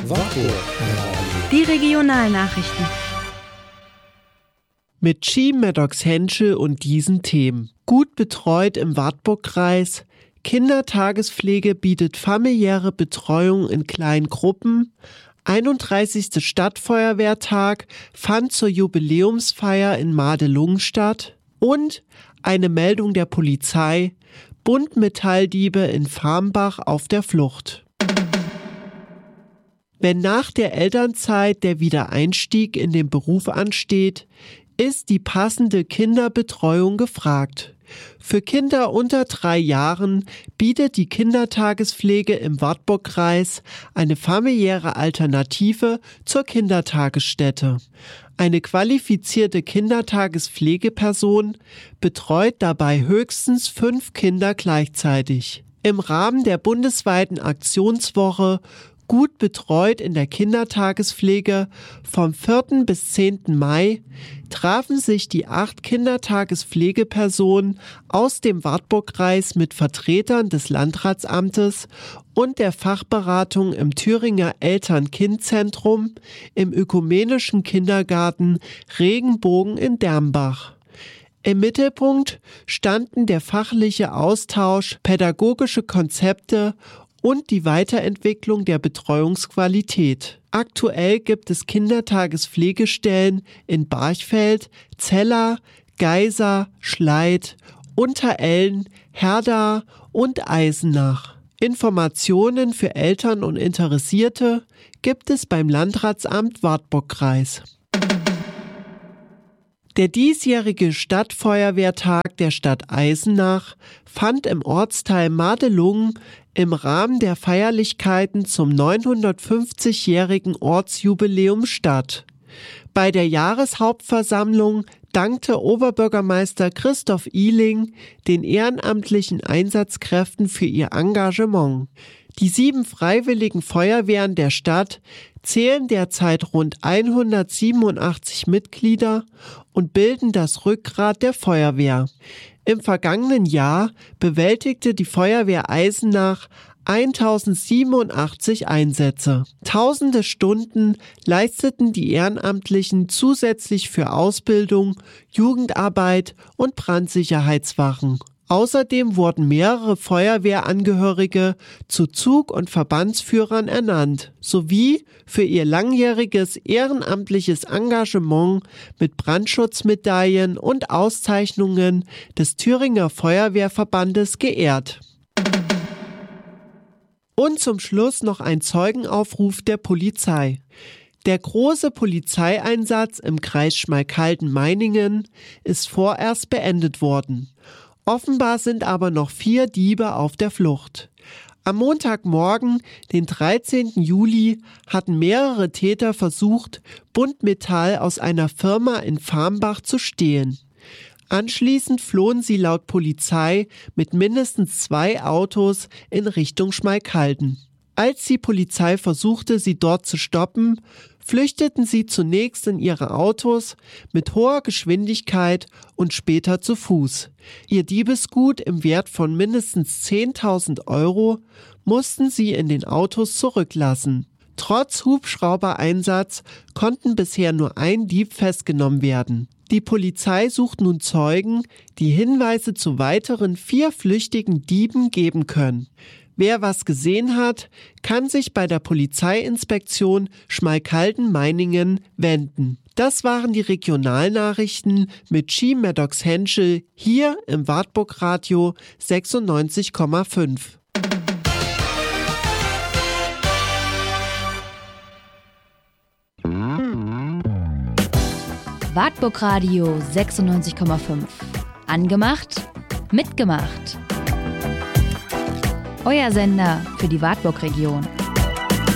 Wartburg. Die Regionalnachrichten. Mit Ski Maddox-Henschel und diesen Themen. Gut betreut im Wartburgkreis. Kindertagespflege bietet familiäre Betreuung in kleinen Gruppen. 31. Stadtfeuerwehrtag fand zur Jubiläumsfeier in Madelungen statt. Und eine Meldung der Polizei. Buntmetalldiebe in Farmbach auf der Flucht. Wenn nach der Elternzeit der Wiedereinstieg in den Beruf ansteht, ist die passende Kinderbetreuung gefragt. Für Kinder unter 3 Jahren bietet die Kindertagespflege im Wartburgkreis eine familiäre Alternative zur Kindertagesstätte. Eine qualifizierte Kindertagespflegeperson betreut dabei höchstens 5 Kinder gleichzeitig. Im Rahmen der bundesweiten Aktionswoche Gut betreut in der Kindertagespflege vom 4. bis 10. Mai trafen sich die 8 Kindertagespflegepersonen aus dem Wartburgkreis mit Vertretern des Landratsamtes und der Fachberatung im Thüringer Eltern-Kind-Zentrum im ökumenischen Kindergarten Regenbogen in Dermbach. Im Mittelpunkt standen der fachliche Austausch, pädagogische Konzepte und die Weiterentwicklung der Betreuungsqualität. Aktuell gibt es Kindertagespflegestellen in Barchfeld, Zella, Geisa, Schleid, Unterellen, Herda und Eisenach. Informationen für Eltern und Interessierte gibt es beim Landratsamt Wartburgkreis. Der diesjährige Stadtfeuerwehrtag der Stadt Eisenach fand im Ortsteil Madelungen im Rahmen der Feierlichkeiten zum 950-jährigen Ortsjubiläum statt. Bei der Jahreshauptversammlung dankte Oberbürgermeister Christoph Ihling den ehrenamtlichen Einsatzkräften für ihr Engagement. Die 7 freiwilligen Feuerwehren der Stadt zählen derzeit rund 187 Mitglieder und bilden das Rückgrat der Feuerwehr. Im vergangenen Jahr bewältigte die Feuerwehr Eisenach 1087 Einsätze. Tausende Stunden leisteten die Ehrenamtlichen zusätzlich für Ausbildung, Jugendarbeit und Brandsicherheitswachen. Außerdem wurden mehrere Feuerwehrangehörige zu Zug- und Verbandsführern ernannt, sowie für ihr langjähriges ehrenamtliches Engagement mit Brandschutzmedaillen und Auszeichnungen des Thüringer Feuerwehrverbandes geehrt. Und zum Schluss noch ein Zeugenaufruf der Polizei. Der große Polizeieinsatz im Kreis Schmalkalden-Meiningen ist vorerst beendet worden. Offenbar sind aber noch 4 Diebe auf der Flucht. Am Montagmorgen, den 13. Juli, hatten mehrere Täter versucht, Buntmetall aus einer Firma in Farmbach zu stehlen. Anschließend flohen sie laut Polizei mit mindestens 2 Autos in Richtung Schmalkalden. Als die Polizei versuchte, sie dort zu stoppen, flüchteten sie zunächst in ihre Autos mit hoher Geschwindigkeit und später zu Fuß. Ihr Diebesgut im Wert von mindestens 10.000 € mussten sie in den Autos zurücklassen. Trotz Hubschraubereinsatz konnten bisher nur 1 Dieb festgenommen werden. Die Polizei sucht nun Zeugen, die Hinweise zu weiteren 4 flüchtigen Dieben geben können. Wer was gesehen hat, kann sich bei der Polizeiinspektion Schmalkalden-Meiningen wenden. Das waren die Regionalnachrichten mit Ski Maddox-Henschel hier im Wartburg-Radio 96,5. Wartburg-Radio 96,5. Angemacht, mitgemacht. Euer Sender für die Wartburg-Region.